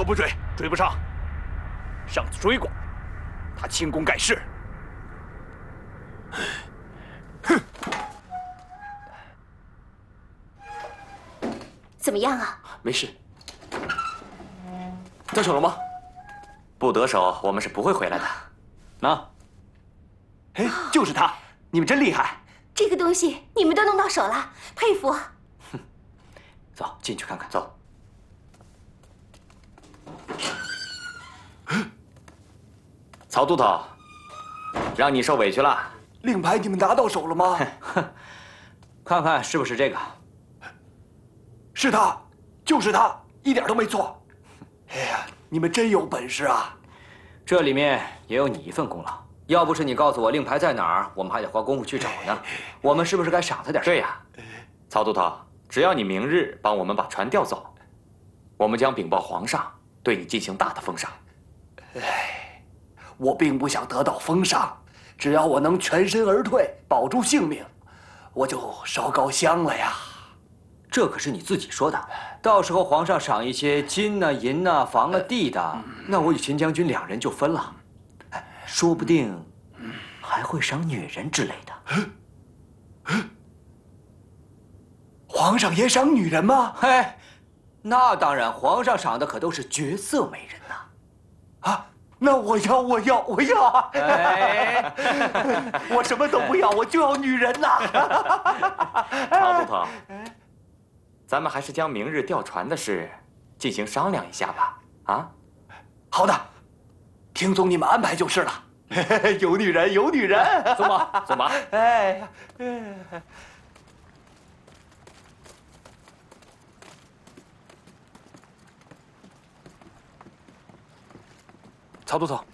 何不追？追不上。上次追过，他轻功盖世。哼！ 怎么样啊？ 没事。得手了吗？ 不得手，我们是不会回来的。 那， 哎，就是他！你们真厉害。 这个东西你们都弄到手了，佩服。 走，进去看看。 走。 曹都头，让你受委屈了。 令牌你们拿到手了吗？ 看看是不是这个？ 是他，就是他，一点都没错。哎呀，你们真有本事啊！ 这里面也有你一份功劳。要不是你告诉我令牌在哪儿，我们还得花功夫去找呢。我们是不是该赏他点？对呀，曹都头，只要你明日帮我们把船调走，我们将禀报皇上，对你进行大的封赏。 哎，我并不想得到封赏，只要我能全身而退，保住性命，我就烧高香了呀。 这可是你自己说的，到时候皇上赏一些金呐、银呐、房啊、地的，那我与秦将军两人就分了。哎，说不定还会赏女人之类的。 皇上也赏女人吗？ 嘿，那当然，皇上赏的可都是绝色美人呐。 啊，那我要！ 哎， 我什么都不要，我就要女人呐！ 曹都头，咱们还是将明日调船的事进行商量一下吧。啊， 好的，听从你们安排就是了。有女人，有女人。 走马，走马。 哎， 曹都头，